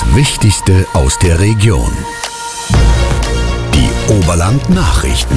Wichtigste aus der Region. Die Oberland-Nachrichten.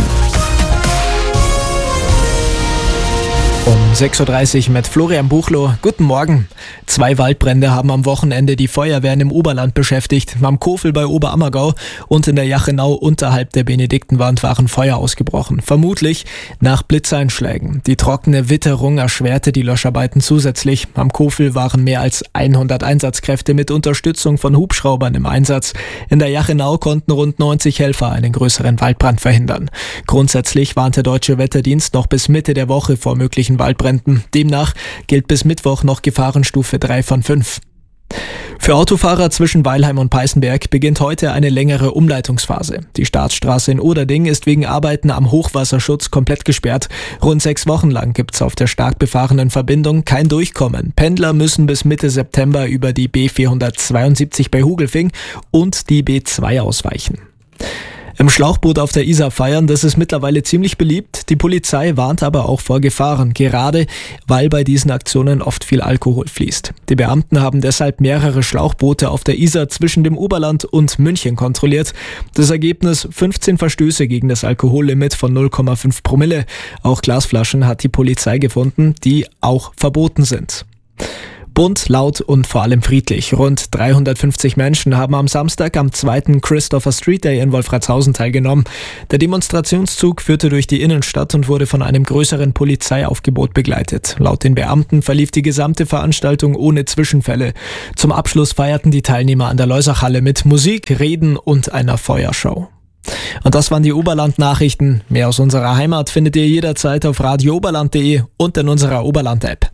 Um 6.30 Uhr mit Florian Buchloh. Guten Morgen. 2 Waldbrände haben am Wochenende die Feuerwehren im Oberland beschäftigt. Am Kofel bei Oberammergau und in der Jachenau unterhalb der Benediktenwand waren Feuer ausgebrochen. Vermutlich nach Blitzeinschlägen. Die trockene Witterung erschwerte die Löscharbeiten zusätzlich. Am Kofel waren mehr als 100 Einsatzkräfte mit Unterstützung von Hubschraubern im Einsatz. In der Jachenau konnten rund 90 Helfer einen größeren Waldbrand verhindern. Grundsätzlich warnt der Deutsche Wetterdienst noch bis Mitte der Woche vor möglichen Waldbränden. Demnach gilt bis Mittwoch noch Gefahrenstufe 3 von 5. Für Autofahrer zwischen Weilheim und Peißenberg beginnt heute eine längere Umleitungsphase. Die Staatsstraße in Oderding ist wegen Arbeiten am Hochwasserschutz komplett gesperrt. Rund 6 Wochen lang gibt's auf der stark befahrenen Verbindung kein Durchkommen. Pendler müssen bis Mitte September über die B472 bei Hugelfing und die B2 ausweichen. Im Schlauchboot auf der Isar feiern, das ist mittlerweile ziemlich beliebt. Die Polizei warnt aber auch vor Gefahren, gerade weil bei diesen Aktionen oft viel Alkohol fließt. Die Beamten haben deshalb mehrere Schlauchboote auf der Isar zwischen dem Oberland und München kontrolliert. Das Ergebnis: 15 Verstöße gegen das Alkohollimit von 0,5 Promille. Auch Glasflaschen hat die Polizei gefunden, die auch verboten sind. Bunt, laut und vor allem friedlich. Rund 350 Menschen haben am Samstag am 2. Christopher Street Day in Wolfratshausen teilgenommen. Der Demonstrationszug führte durch die Innenstadt und wurde von einem größeren Polizeiaufgebot begleitet. Laut den Beamten verlief die gesamte Veranstaltung ohne Zwischenfälle. Zum Abschluss feierten die Teilnehmer an der Loisachhalle mit Musik, Reden und einer Feuershow. Und das waren die Oberland-Nachrichten. Mehr aus unserer Heimat findet ihr jederzeit auf radiooberland.de und in unserer Oberland-App.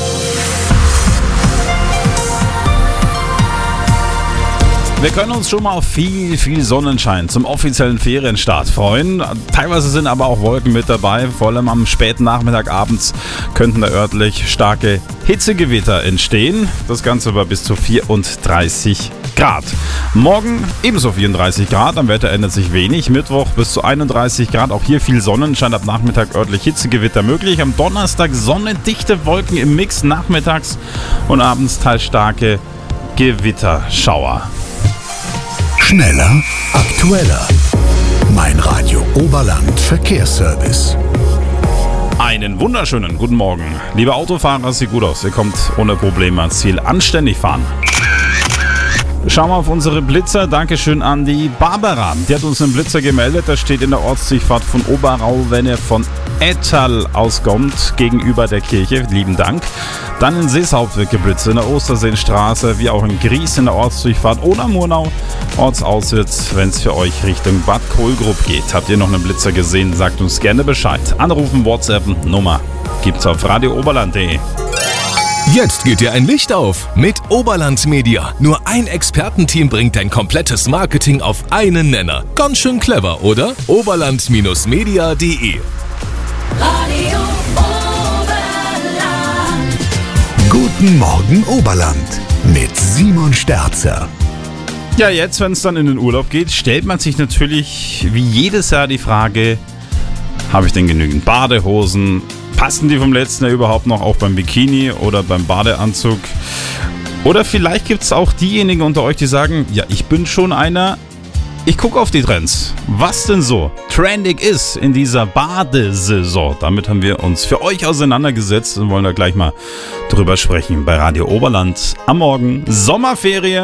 Wir können uns schon mal auf viel Sonnenschein zum offiziellen Ferienstart freuen. Teilweise sind aber auch Wolken mit dabei. Vor allem am späten Nachmittag, abends könnten da örtlich starke Hitzegewitter entstehen. Das Ganze bei bis zu 34 Grad. Morgen ebenso 34 Grad. Am Wetter ändert sich wenig. Mittwoch bis zu 31 Grad. Auch hier viel Sonnenschein. Ab Nachmittag örtlich Hitzegewitter möglich. Am Donnerstag Sonne, dichte Wolken im Mix. Nachmittags und abends teils starke Gewitterschauer. Schneller, aktueller. Mein Radio Oberland Verkehrsservice. Einen wunderschönen guten Morgen. Liebe Autofahrer, sieht gut aus. Ihr kommt ohne Probleme ans Ziel. Anständig fahren. Schauen wir auf unsere Blitzer. Dankeschön an die Barbara. Die hat uns einen Blitzer gemeldet. Der steht in der Ortsdurchfahrt von Oberau, wenn ihr von Ettal auskommt, gegenüber der Kirche. Lieben Dank. Dann in Seeshaupt Blitze in der Osterseenstraße, wie auch in Gries in der Ortsdurchfahrt oder Murnau ortsauswärts, wenn es für euch Richtung Bad Kohlgrub geht. Habt ihr noch einen Blitzer gesehen? Sagt uns gerne Bescheid. Anrufen, WhatsAppen, Nummer gibt's auf radiooberland.de. Jetzt geht dir ein Licht auf mit Oberland Media. Nur ein Expertenteam bringt dein komplettes Marketing auf einen Nenner. Ganz schön clever, oder? Oberland-media.de. Radio Oberland. Guten Morgen Oberland mit Simon Sterzer. Ja, jetzt, wenn es dann in den Urlaub geht, stellt man sich natürlich wie jedes Jahr die Frage, habe ich denn genügend Badehosen? Passen die vom letzten Jahr überhaupt noch auch beim Bikini oder beim Badeanzug? Oder vielleicht gibt es auch diejenigen unter euch, die sagen, ja, ich bin schon einer, ich gucke auf die Trends. Was denn so trendig ist in dieser Badesaison? Damit haben wir uns für euch auseinandergesetzt und wollen da gleich mal drüber sprechen bei Radio Oberland am Morgen. Sommerferien.